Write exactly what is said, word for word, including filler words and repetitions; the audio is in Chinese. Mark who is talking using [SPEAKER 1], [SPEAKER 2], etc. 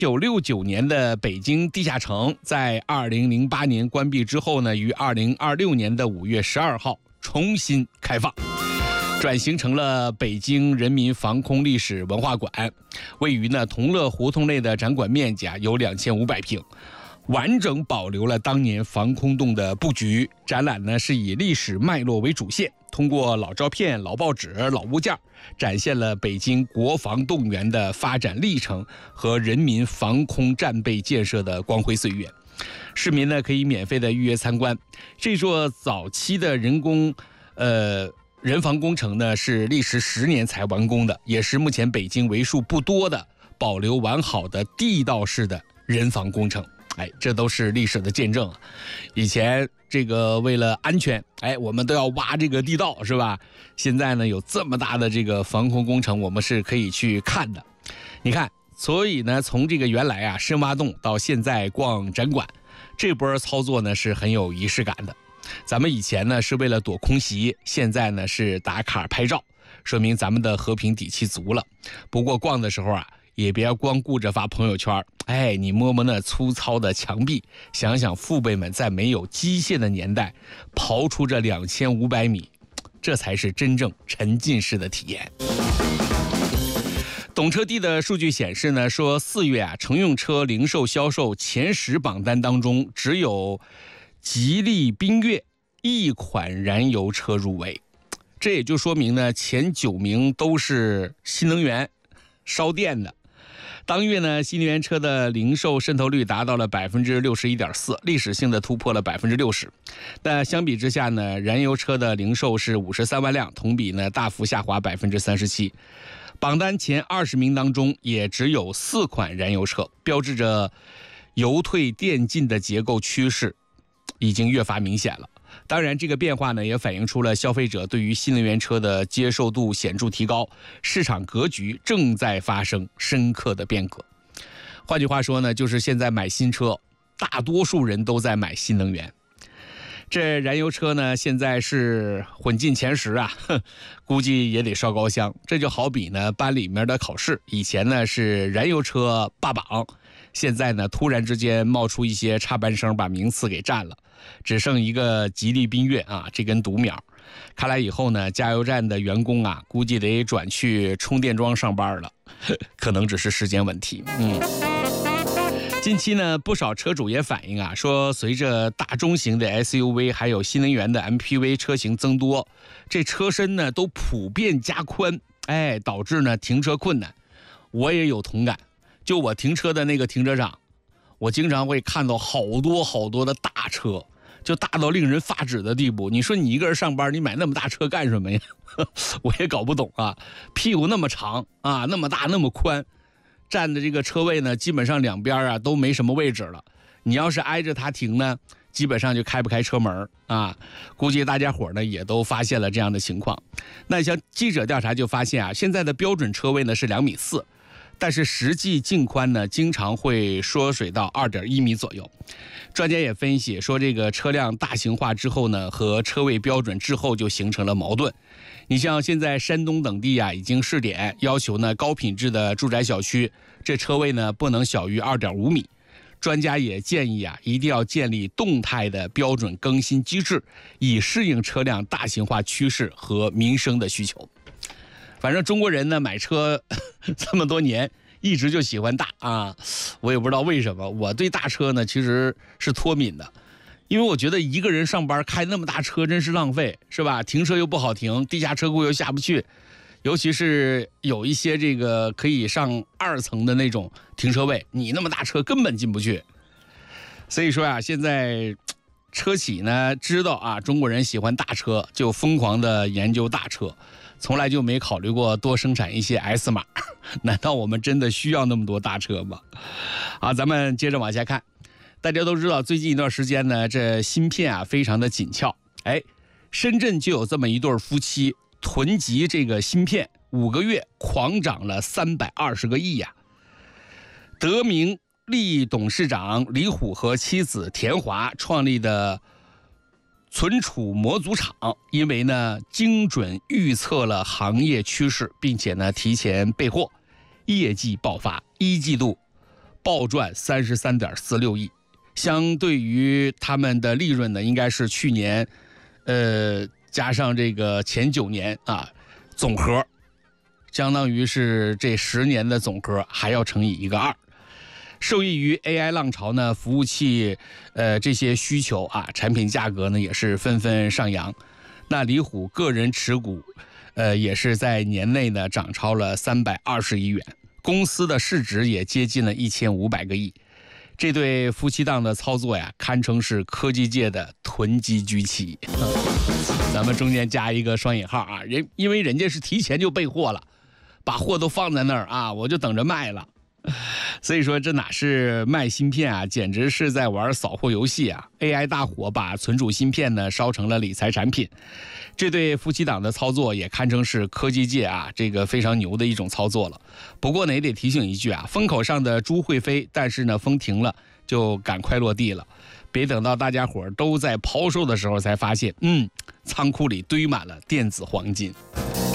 [SPEAKER 1] 九六九年的北京地下城，在二零零八年关闭之后呢，于二零二六年的五月十二号重新开放，转型成了北京人民防空历史文化馆。位于呢同乐胡同内的展馆面积啊有两千五百平，完整保留了当年防空洞的布局。展览呢是以历史脉络为主线，通过老照片、老报纸、老物件，展现了北京国防动员的发展历程和人民防空战备建设的光辉岁月。市民呢可以免费的预约参观。这座早期的人工呃人防工程呢是历时十年才完工的，也是目前北京为数不多的保留完好的地道式的人防工程。哎，这都是历史的见证啊！以前这个为了安全，哎，我们都要挖这个地道，是吧？现在呢，有这么大的这个防空工程，我们是可以去看的。你看，所以呢，从这个原来啊深挖洞到现在逛展馆，这波操作呢是很有仪式感的。咱们以前呢是为了躲空袭，现在呢是打卡拍照，说明咱们的和平底气足了。不过逛的时候啊，也别光顾着发朋友圈，哎，你摸摸那粗糙的墙壁，想想父辈们在没有机械的年代刨出这两千五百米，这才是真正沉浸式的体验。懂车帝的数据显示呢，说四月啊，乘用车零售销售前十榜单当中，只有吉利缤越一款燃油车入围，这也就说明呢，前九名都是新能源烧电的。当月呢，新能源车的零售渗透率达到了百分之六十一点四，历史性的突破了百分之六十。那相比之下呢，燃油车的零售是五十三万辆，同比呢大幅下滑百分之三十七。榜单前二十名当中，也只有四款燃油车，标志着油退电进的结构趋势已经越发明显了。当然，这个变化呢，也反映出了消费者对于新能源车的接受度显著提高，市场格局正在发生深刻的变革。换句话说呢，就是现在买新车，大多数人都在买新能源。这燃油车呢，现在是混进前十啊，估计也得烧高香。这就好比呢，班里面的考试，以前呢是燃油车霸榜，现在呢突然之间冒出一些插班生把名次给占了，只剩一个吉利缤越啊这根独苗。看来以后呢，加油站的员工啊，估计得转去充电桩上班了，可能只是时间问题。嗯。近期呢，不少车主也反映啊，说随着大中型的 S U V 还有新能源的 M P V 车型增多，这车身呢都普遍加宽，哎，导致呢停车困难。我也有同感，就我停车的那个停车场，我经常会看到好多好多的大车，就大到令人发指的地步。你说你一个人上班，你买那么大车干什么呀？我也搞不懂啊，屁股那么长啊，那么大那么宽。站的这个车位呢，基本上两边啊都没什么位置了。你要是挨着它停呢，基本上就开不开车门啊。估计大家伙呢也都发现了这样的情况。那像记者调查就发现啊，现在的标准车位呢是两米四，但是实际净宽呢经常会缩水到二点一米左右。专家也分析说，这个车辆大型化之后呢，和车位标准滞后就形成了矛盾。你像现在山东等地啊，已经试点要求呢高品质的住宅小区，这车位呢不能小于二点五米。专家也建议啊，一定要建立动态的标准更新机制，以适应车辆大型化趋势和民生的需求。反正中国人呢买车这么多年，一直就喜欢大啊，我也不知道为什么，我对大车呢其实是脱敏的。因为我觉得一个人上班开那么大车真是浪费，是吧？停车又不好停，地下车库又下不去，尤其是有一些这个可以上二层的那种停车位，你那么大车根本进不去。所以说啊，现在车企呢知道啊中国人喜欢大车，就疯狂的研究大车，从来就没考虑过多生产一些 S 码。难道我们真的需要那么多大车吗？好，咱们接着往下看。大家都知道，最近一段时间呢，这芯片啊非常的紧俏。哎，深圳就有这么一对夫妻囤积这个芯片，五个月狂涨了三百二十个亿呀。德明利董事长李虎和妻子田华创立的存储模组厂，因为呢精准预测了行业趋势，并且呢提前备货，业绩爆发，一季度暴赚三十三点四六亿，相对于他们的利润呢，应该是去年，呃，加上这个前九年啊，总和，相当于是这十年的总和还要乘以一个二。受益于 A I 浪潮呢，服务器呃这些需求啊，产品价格呢也是纷纷上扬。那李虎个人持股，呃也是在年内呢涨超了三百二十亿元，公司的市值也接近了一千五百个亿。这对夫妻档的操作呀，堪称是科技界的囤积居奇。咱们中间加一个双引号啊，人因为人家是提前就备货了，把货都放在那儿啊，我就等着卖了。所以说这哪是卖芯片啊，简直是在玩扫货游戏啊 ！A I 大火把存储芯片呢烧成了理财产品，这对夫妻档的操作也堪称是科技界啊这个非常牛的一种操作了。不过呢也得提醒一句啊，风口上的猪会飞，但是呢风停了就赶快落地了，别等到大家伙都在抛售的时候才发现，嗯，仓库里堆满了电子黄金。